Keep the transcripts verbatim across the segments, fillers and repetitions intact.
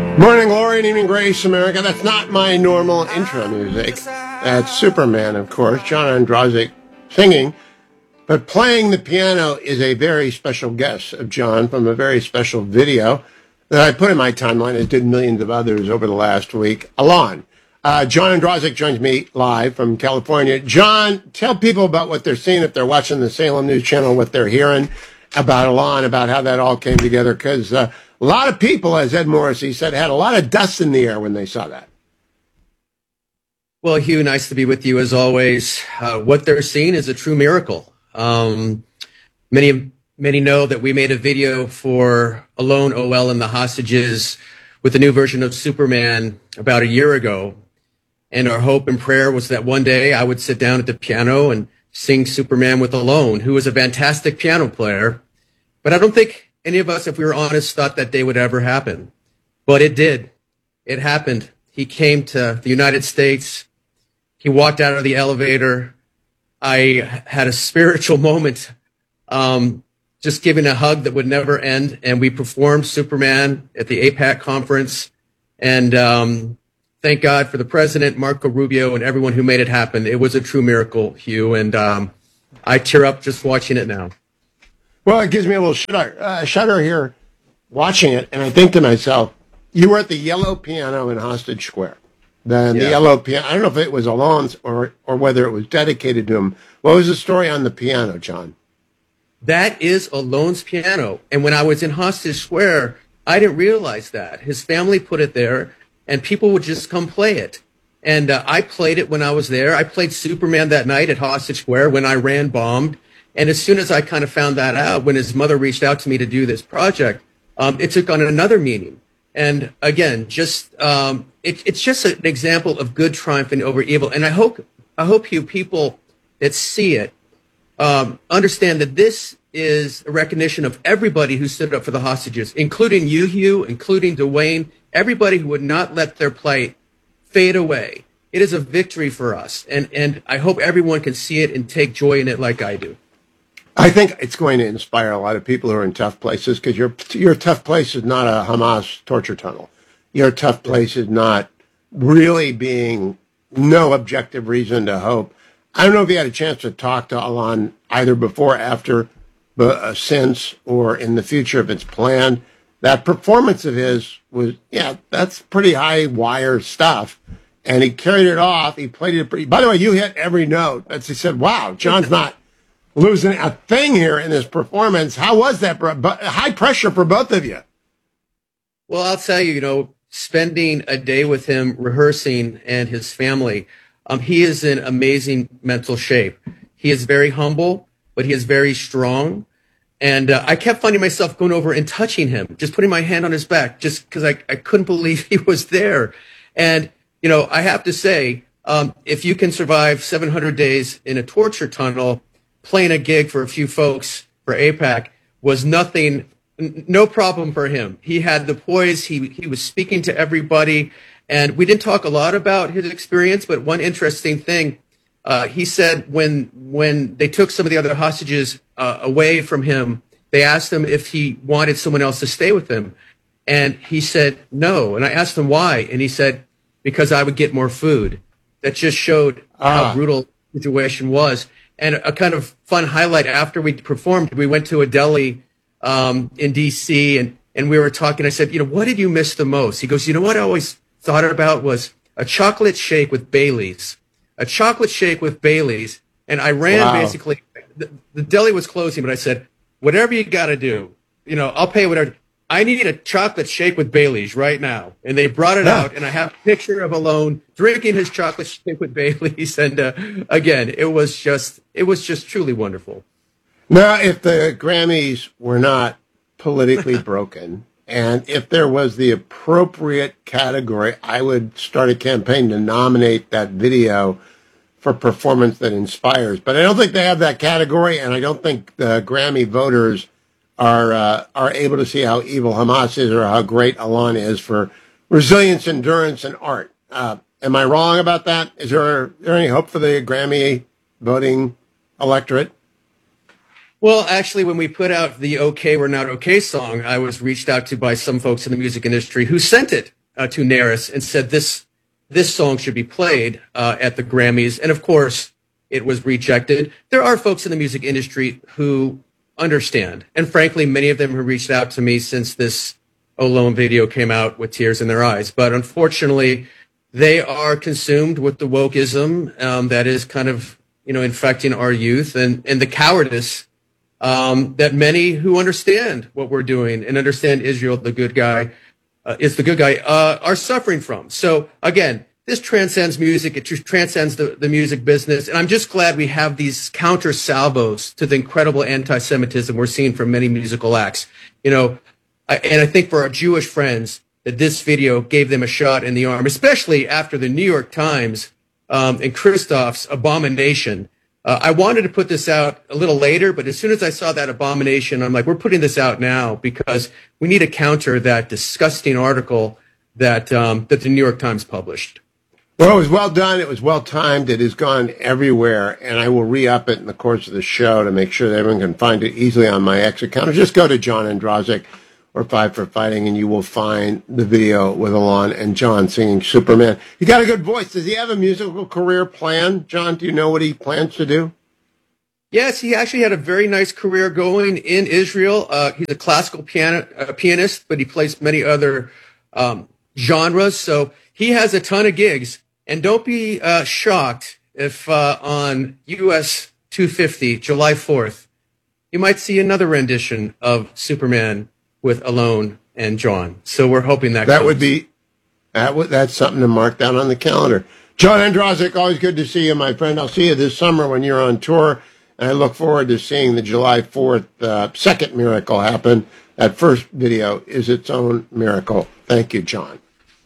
Morning glory and evening grace, America. That's not my normal intro music. That's Superman, of course, John Ondrazik singing. But playing the piano is a very special guest of John from a very special video that I put in my timeline, as did millions of others over the last week. Alon. Uh, John Ondrazik joins me live from California. John, tell people about what they're seeing if they're watching the Salem News Channel, what they're hearing about Alon, about how that all came together, because uh, a lot of people, as Ed Morrissey said, had a lot of dust in the air when they saw that. Well, Hugh, nice to be with you as always. Uh, what they're seeing is a true miracle. Um, many many know that we made a video for Alon, O L, and the Hostages with a new version of Superman about a year ago. And our hope and prayer was that one day I would sit down at the piano and sing Superman with Alon, who was a fantastic piano player. But I don't think any of us, if we were honest, thought that day would ever happen. But it did. It happened. He came to the United States. He walked out of the elevator. I had a spiritual moment, um, just giving a hug that would never end. And we performed Superman at the AIPAC conference. And um, thank God for the president, Marco Rubio, and everyone who made it happen. It was a true miracle, Hugh. And um, I tear up just watching it now. Well, it gives me a little shudder, uh, shudder here watching it. And I think to myself, you were at the yellow piano in Hostage Square. Then yeah. The yellow piano, I don't know if it was Alon's or, or whether it was dedicated to him. What was the story on the piano, John? That is Alon's piano. And when I was in Hostage Square, I didn't realize that. His family put it there, and people would just come play it. And uh, I played it when I was there. I played Superman that night at Hostage Square when Iran bombed. And as soon as I kind of found that out, when his mother reached out to me to do this project, um, it took on another meaning. And again, just um, it, it's just an example of good triumphing over evil. And I hope I hope you people that see it um, understand that this is a recognition of everybody who stood up for the hostages, including you, Hugh, including Dwayne, everybody who would not let their plight fade away. It is a victory for us, and and I hope everyone can see it and take joy in it like I do. I think it's going to inspire a lot of people who are in tough places, because your your tough place is not a Hamas torture tunnel. Your tough place is not really being no objective reason to hope. I don't know if you had a chance to talk to Alon either before, after, but uh, since, or in the future if it's planned. That performance of his was, yeah, that's pretty high wire stuff. And he carried it off. He played it pretty. By the way, you hit every note. That's, he said, wow, John's not losing a thing here in this performance. How was that? High pressure for both of you. Well, I'll tell you, you know, spending a day with him rehearsing and his family, um, he is in amazing mental shape. He is very humble, but he is very strong. And uh, I kept finding myself going over and touching him, just putting my hand on his back, just because I, I couldn't believe he was there. And, you know, I have to say, um, if you can survive seven hundred days in a torture tunnel, playing a gig for a few folks for AIPAC was nothing, n- no problem for him. He had the poise. He he was speaking to everybody. And we didn't talk a lot about his experience, but one interesting thing, uh, he said when when they took some of the other hostages uh, away from him, they asked him if he wanted someone else to stay with him. And he said no. And I asked him why. And he said, because I would get more food. That just showed ah. how brutal the situation was. And a kind of fun highlight, after we performed, we went to a deli um, in D C and, and we were talking. I said, you know, what did you miss the most? He goes, you know what I always thought about was a chocolate shake with Bailey's. A chocolate shake with Bailey's. And I ran wow. basically, the, the deli was closing, but I said, whatever you got to do, you know, I'll pay whatever. I need a chocolate shake with Bailey's right now. And they brought it yeah. out, and I have a picture of Alon drinking his chocolate shake with Bailey's. And uh, again, it was just, it was just truly wonderful. Now, if the Grammys were not politically broken, and if there was the appropriate category, I would start a campaign to nominate that video for performance that inspires. But I don't think they have that category, and I don't think the Grammy voters are uh, are able to see how evil Hamas is or how great Alon is for resilience, endurance, and art. Uh, am I wrong about that? Is there, is there any hope for the Grammy voting electorate? Well, actually, when we put out the OK, We're Not OK song, I was reached out to by some folks in the music industry who sent it uh, to Naris and said this this song should be played uh, at the Grammys. And of course, it was rejected. There are folks in the music industry who understand. And frankly, many of them have reached out to me since this Alone video came out with tears in their eyes. But unfortunately, they are consumed with the wokeism um, that is kind of, you know, infecting our youth and, and the cowardice um, that many who understand what we're doing and understand Israel, the good guy, uh, is the good guy, uh, are suffering from. So again, this transcends music. It transcends the, the music business. And I'm just glad we have these counter salvos to the incredible anti-Semitism we're seeing from many musical acts. You know, I, and I think for our Jewish friends that this video gave them a shot in the arm, especially after the New York Times um, and Christoph's abomination. Uh, I wanted to put this out a little later, but as soon as I saw that abomination, I'm like, we're putting this out now because we need to counter that disgusting article that um, that the New York Times published. Well, it was well done. It was well timed. It has gone everywhere, and I will re-up it in the course of the show to make sure that everyone can find it easily on my X account. Or just go to John Androzek or Five for Fighting, and you will find the video with Alon and John singing Superman. He got a good voice. Does he have a musical career plan? John, do you know what he plans to do? Yes, he actually had a very nice career going in Israel. Uh, he's a classical piano, uh, pianist, but he plays many other um, genres. So he has a ton of gigs. And don't be uh, shocked if uh, on U S two fifty, July fourth, you might see another rendition of Superman with Alon and John. So we're hoping that That comes. would be, that would, that's something to mark down on the calendar. John Androzek, always good to see you, my friend. I'll see you this summer when you're on tour. And I look forward to seeing the July fourth uh, second miracle happen. That first video is its own miracle. Thank you, John.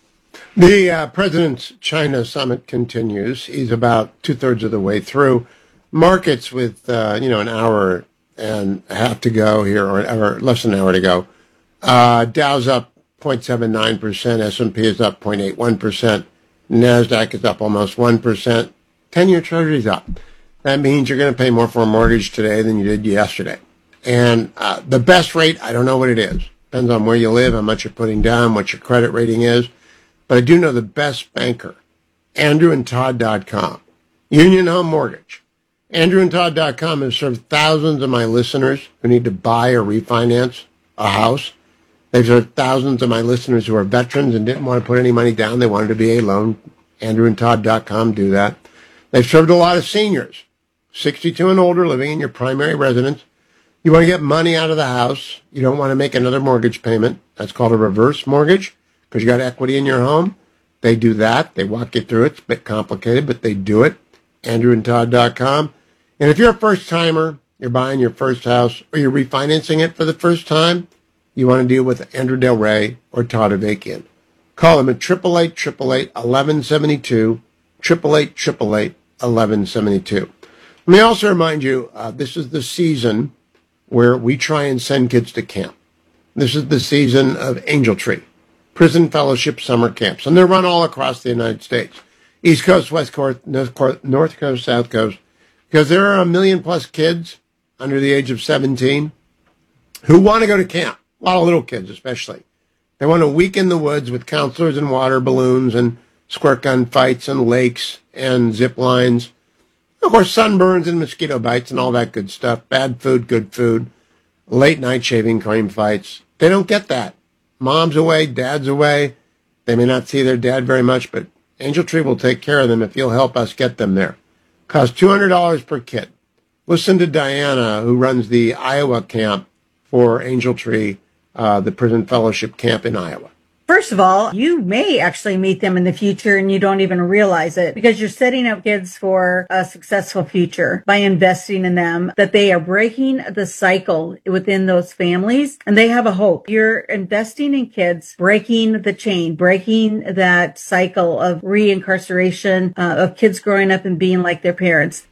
The uh, President's China Summit continues. He's about two-thirds of the way through. Markets with, uh, you know, an hour and a half to go here, or, or less than an hour to go. Uh, Dow's up zero point seven nine percent. S and P is up zero point eight one percent. NASDAQ is up almost one percent. ten-year Treasury's up. That means you're going to pay more for a mortgage today than you did yesterday. And uh, the best rate, I don't know what it is. Depends on where you live, how much you're putting down, what your credit rating is. But I do know the best banker, andrew and todd dot com, Union Home Mortgage. andrew and todd dot com has served thousands of my listeners who need to buy or refinance a house. They've served thousands of my listeners who are veterans and didn't want to put any money down. They wanted to be a loan. andrew and todd dot com do that. They've served a lot of seniors, sixty-two and older, living in your primary residence. You want to get money out of the house. You don't want to make another mortgage payment. That's called a reverse mortgage, because you got equity in your home. They do that. They walk you through it. It's a bit complicated, but they do it. andrew and todd dot com. And if you're a first-timer, you're buying your first house, or you're refinancing it for the first time, you want to deal with Andrew Del Rey or Todd Avakian. Call them at eight eight eight, eight eight eight, one one seven two, eight eight eight, eight eight eight, one one seven two. Let me also remind you, uh, this is the season where we try and send kids to camp. This is the season of Angel Tree, prison fellowship summer camps, and they're run all across the United States. East Coast, West Coast, North Coast, North Coast, South Coast, because there are a million plus kids under the age of seventeen who want to go to camp. A lot of little kids, especially. They want a week in the woods with counselors and water balloons and squirt gun fights and lakes and zip lines. Of course, sunburns and mosquito bites and all that good stuff. Bad food, good food. Late night shaving cream fights. They don't get that. Mom's away, dad's away. They may not see their dad very much, but Angel Tree will take care of them if you'll help us get them there. Costs two hundred dollars per kid. Listen to Diana, who runs the Iowa camp for Angel Tree, uh, the prison fellowship camp in Iowa. First of all, you may actually meet them in the future and you don't even realize it, because you're setting up kids for a successful future by investing in them, that they are breaking the cycle within those families and they have a hope. You're investing in kids, breaking the chain, breaking that cycle of reincarceration, uh, of kids growing up and being like their parents.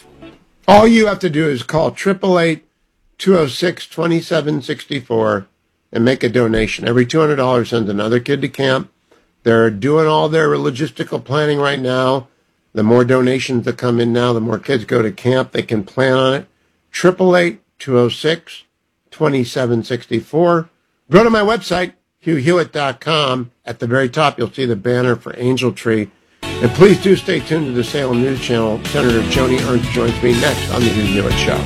All you have to do is call eight eight eight, two oh six, two seven six four and make a donation. Every two hundred dollars sends another kid to camp. They're doing all their logistical planning right now. The more donations that come in now, the more kids go to camp. They can plan on it. eight eight eight, two oh six, two seven six four. Go to my website, hugh hewitt dot com. At the very top, you'll see the banner for Angel Tree. And please do stay tuned to the Salem News Channel. Senator Joni Ernst joins me next on the Hugh Hewitt Show.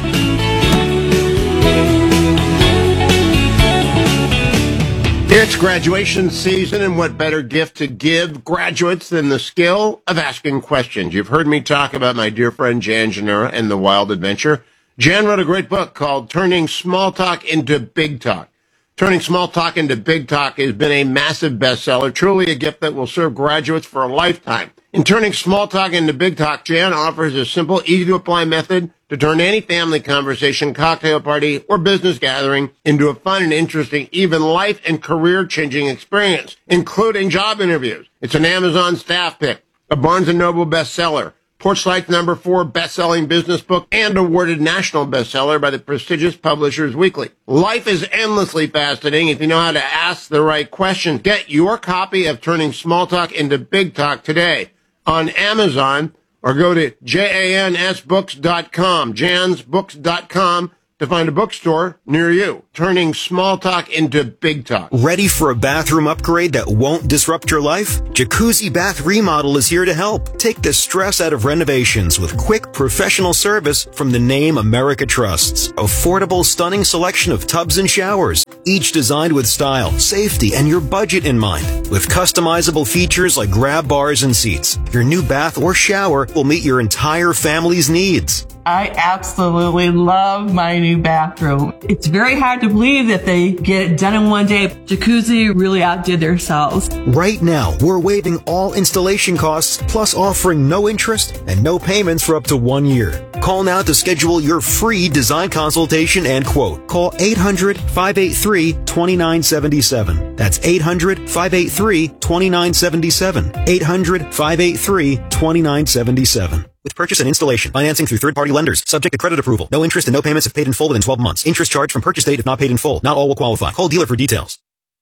It's graduation season, and what better gift to give graduates than the skill of asking questions? You've heard me talk about my dear friend Jan Genera and the Wild Adventure. Jan wrote a great book called Turning Small Talk into Big Talk. Turning Small Talk into Big Talk has been a massive bestseller, truly a gift that will serve graduates for a lifetime. In Turning Small Talk into Big Talk, Jan offers a simple, easy-to-apply method to turn any family conversation, cocktail party, or business gathering into a fun and interesting, even life and career-changing experience, including job interviews. It's an Amazon staff pick, a Barnes and Noble bestseller, Porchlight's number four best-selling business book, and awarded national bestseller by the prestigious Publishers Weekly. Life is endlessly fascinating if you know how to ask the right questions. Get your copy of Turning Small Talk into Big Talk today on Amazon, or go to jans books dot com, jans books dot com, to find a bookstore near you. Turning Small Talk into Big Talk. Ready for a bathroom upgrade that won't disrupt your life? Jacuzzi Bath Remodel is here to help. Take the stress out of renovations with quick, professional service from the name America trusts. Affordable, stunning selection of tubs and showers, each designed with style, safety, and your budget in mind. With customizable features like grab bars and seats, your new bath or shower will meet your entire family's needs. I absolutely love my new bathroom. It's very hard to believe that they get it done in one day. Jacuzzi really outdid themselves. Right now, we're waiving all installation costs, plus offering no interest and no payments for up to one year. Call now to schedule your free design consultation and quote. Call eight hundred, five eight three, two nine seven seven. That's eight hundred, five eight three, two nine seven seven. eight hundred, five eight three, two nine seven seven. With purchase and installation, financing through third-party lenders, subject to credit approval. No interest and no payments if paid in full within twelve months. Interest charged from purchase date if not paid in full. Not all will qualify. Call dealer for details.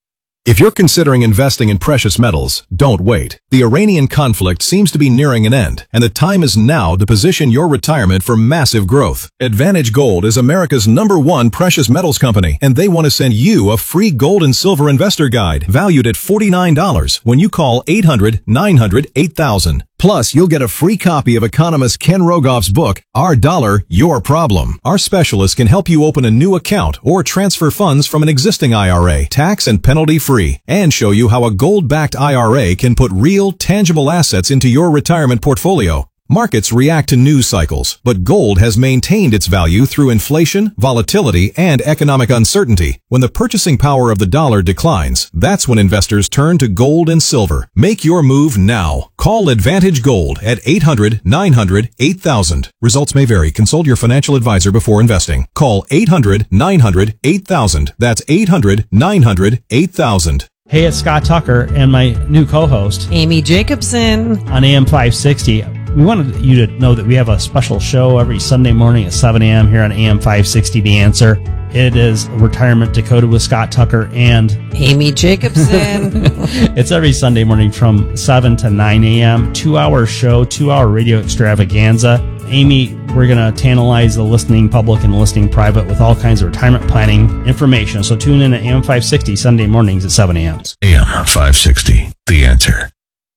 If you're considering investing in precious metals, don't wait. The Iranian conflict seems to be nearing an end, and the time is now to position your retirement for massive growth. Advantage Gold is America's number one precious metals company, and they want to send you a free gold and silver investor guide valued at forty-nine dollars when you call eight hundred, nine hundred, eight thousand. Plus, you'll get a free copy of economist Ken Rogoff's book, Our Dollar, Your Problem. Our specialists can help you open a new account or transfer funds from an existing I R A, tax and penalty free, and show you how a gold-backed I R A can put real, tangible assets into your retirement portfolio. Markets react to news cycles, but gold has maintained its value through inflation, volatility, and economic uncertainty. When the purchasing power of the dollar declines, that's when investors turn to gold and silver. Make your move now. Call Advantage Gold at eight hundred, nine hundred, eight thousand. Results may vary. Consult your financial advisor before investing. Call eight hundred, nine hundred, eight thousand. That's eight hundred, nine hundred, eight thousand. Hey, it's Scott Tucker and my new co-host, Amy Jacobson, on A M five sixty. We wanted you to know that we have a special show every Sunday morning at seven a.m. here on A M five sixty, The Answer. It is Retirement Decoded with Scott Tucker and Amy Jacobson. It's every Sunday morning from seven to nine a.m. Two-hour show, two-hour radio extravaganza. Amy, we're going to tantalize the listening public and the listening private with all kinds of retirement planning information. So tune in at A M five sixty Sunday mornings at seven a.m. A M five sixty, The Answer.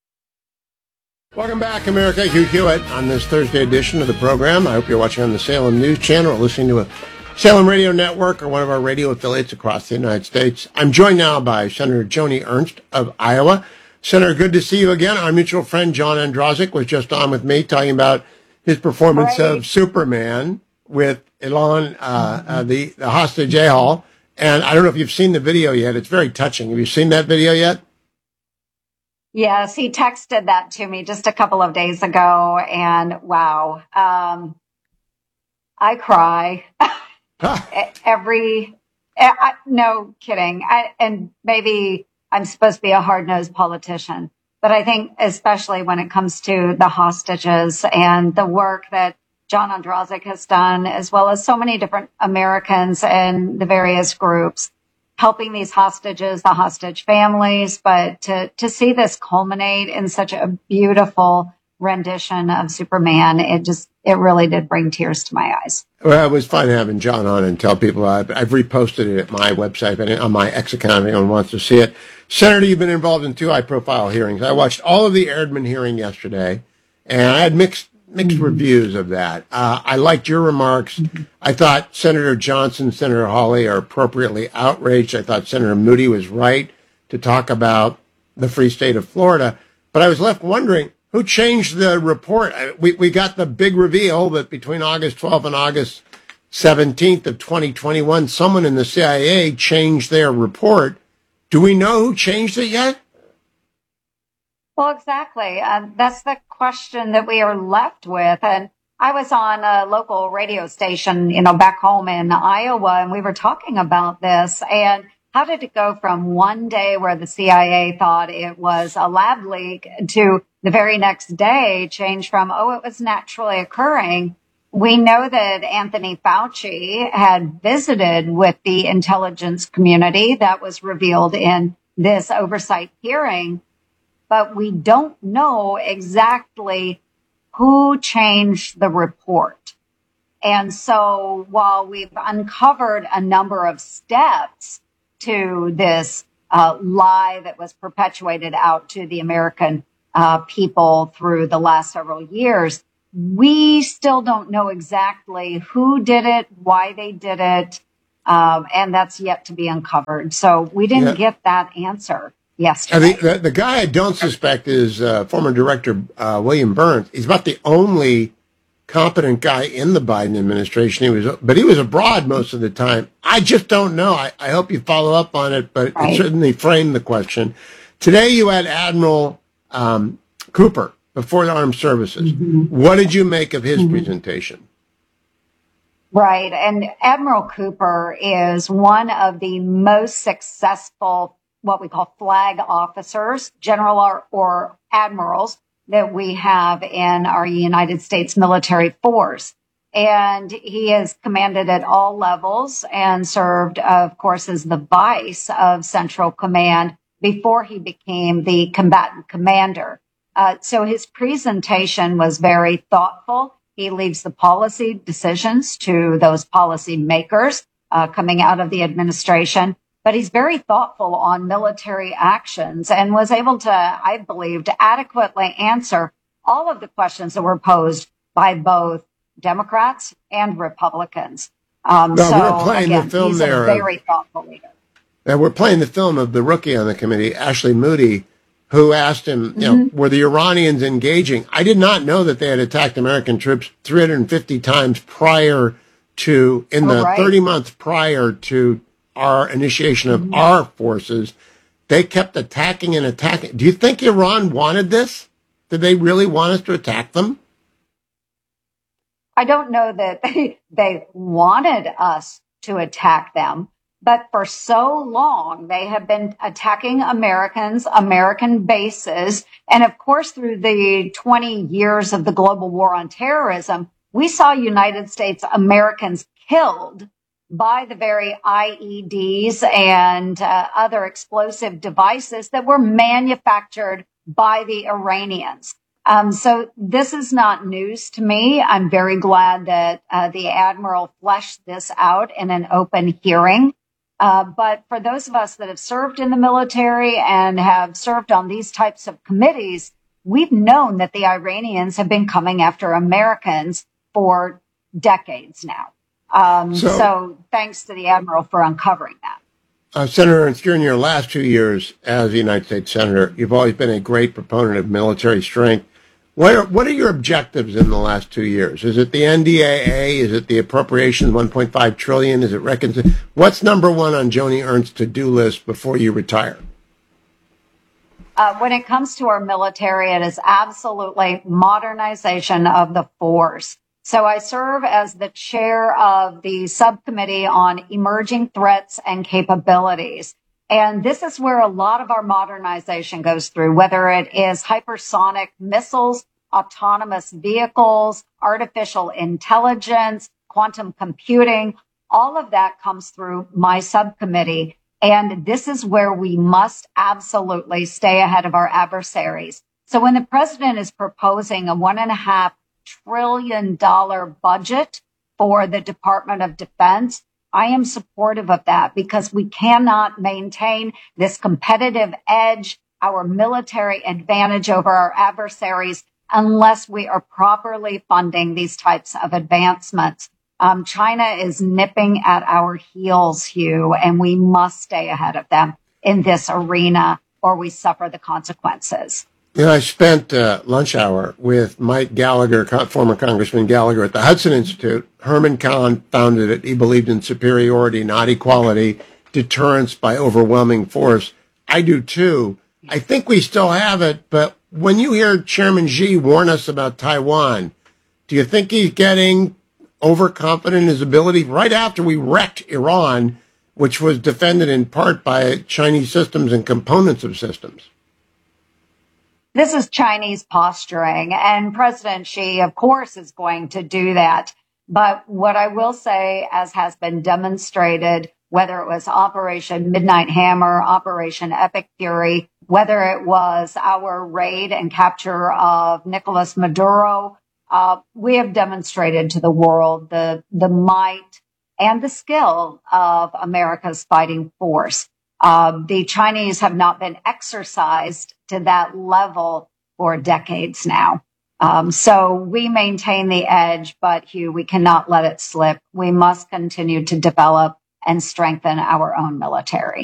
Welcome back, America. Hugh Hewitt on this Thursday edition of the program. I hope you're watching on the Salem News Channel or listening to a Salem Radio Network or one of our radio affiliates across the United States. I'm joined now by Senator Joni Ernst of Iowa. Senator, good to see you again. Our mutual friend John Androzek was just on with me talking about his performance right. of Superman with Elon, uh, uh, the, the hostage A-Hall. And I don't know if you've seen the video yet. It's very touching. Have you seen that video yet? Yes, he texted that to me just a couple of days ago, and wow, um, I cry every, I, no kidding. I, and maybe I'm supposed to be a hard-nosed politician, but I think especially when it comes to the hostages and the work that John Androzek has done, as well as so many different Americans and the various groups, helping these hostages, the hostage families, but to, to see this culminate in such a beautiful rendition of Superman, it just, it really did bring tears to my eyes. Well, it was fun having John on and tell people. I've, I've reposted it at my website and on my X account if anyone wants to see it. Senator, you've been involved in two high-profile hearings. I watched all of the Erdman hearing yesterday, and I had mixed mixed mm-hmm. reviews of that. Uh, I liked your remarks. Mm-hmm. I thought Senator Johnson, Senator Hawley are appropriately outraged. I thought Senator Moody was right to talk about the free state of Florida. But I was left wondering, who changed the report? We we got the big reveal that between August twelfth and August seventeenth of twenty twenty-one, someone in the C I A changed their report. Do we know who changed it yet? Well, exactly. Uh, that's the question that we are left with. And I was on a local radio station, you know, back home in Iowa, and we were talking about this. And how did it go from one day where the C I A thought it was a lab leak to the very next day change from, oh, it was naturally occurring? We know that Anthony Fauci had visited with the intelligence community. That was revealed in this oversight hearing. But we don't know exactly who changed the report. And so while we've uncovered a number of steps to this uh, lie that was perpetuated out to the American uh, people through the last several years, we still don't know exactly who did it, why they did it, um, and that's yet to be uncovered. So we didn't yeah. get that answer yesterday. The, the, the guy I don't suspect is uh, former director uh, William Burns. He's about the only competent guy in the Biden administration. He was, but he was abroad most of the time. I just don't know. I, I hope you follow up on it, but right. it certainly framed the question. Today you had Admiral um, Cooper before the Armed Services. Mm-hmm. What did you make of his mm-hmm. presentation? Right. And Admiral Cooper is one of the most successful, what we call flag officers, general or, or admirals that we have in our United States military force. And he is commanded at all levels and served, of course, as the vice of Central Command before he became the combatant commander. Uh, so his presentation was very thoughtful. He leaves the policy decisions to those policy makers uh, coming out of the administration. But he's very thoughtful on military actions and was able to, I believe, to adequately answer all of the questions that were posed by both Democrats and Republicans. Um, no, so, we're playing again, the film he's there. a very thoughtful leader. And we're playing the film of the rookie on the committee, Ashley Moody, who asked him, you know, mm-hmm. were the Iranians engaging? I did not know that they had attacked American troops three hundred fifty times prior to, in the oh, right. thirty months prior to our initiation of mm-hmm. our forces. They kept attacking and attacking. Do you think Iran wanted this? Did they really want us to attack them? I don't know that they, they wanted us to attack them, but for so long they have been attacking Americans, American bases. And of course, through the twenty years of the global war on terrorism, we saw United States Americans killed by the very I E Ds and uh, other explosive devices that were manufactured by the Iranians. Um, so this is not news to me. I'm very glad that uh, the Admiral fleshed this out in an open hearing. Uh, but for those of us that have served in the military and have served on these types of committees, we've known that the Iranians have been coming after Americans for decades now. Um, so, so thanks to the Admiral for uncovering that. Uh, Senator Ernst, during your last two years as a United States Senator, you've always been a great proponent of military strength. What are, what are your objectives in the last two years? Is it the N D A A? Is it the appropriations, one point five trillion dollars? Is it reconciliation? What's number one on Joni Ernst's to-do list before you retire? Uh, when it comes to our military, it is absolutely modernization of the force. So I serve as the chair of the subcommittee on emerging threats and capabilities. And this is where a lot of our modernization goes through, whether it is hypersonic missiles, autonomous vehicles, artificial intelligence, quantum computing. All of that comes through my subcommittee. And this is where we must absolutely stay ahead of our adversaries. So when the president is proposing a one and a half trillion dollar budget for the Department of Defense, I am supportive of that because we cannot maintain this competitive edge, our military advantage over our adversaries, unless we are properly funding these types of advancements. Um, China is nipping at our heels, Hugh, and we must stay ahead of them in this arena or we suffer the consequences. You know, I spent uh, lunch hour with Mike Gallagher, co- former Congressman Gallagher at the Hudson Institute. Herman Kahn founded it. He believed in superiority, not equality, deterrence by overwhelming force. I do too. I think we still have it, but when you hear Chairman Xi warn us about Taiwan, do you think he's getting overconfident in his ability right after we wrecked Iran, which was defended in part by Chinese systems and components of systems? This is Chinese posturing, and President Xi, of course, is going to do that. But what I will say, as has been demonstrated, whether it was Operation Midnight Hammer, Operation Epic Fury, whether it was our raid and capture of Nicolas Maduro, uh, we have demonstrated to the world the, the might and the skill of America's fighting force. Uh, the Chinese have not been exercised to that level for decades now. Um, so we maintain the edge, but Hugh, we cannot let it slip. We must continue to develop and strengthen our own military.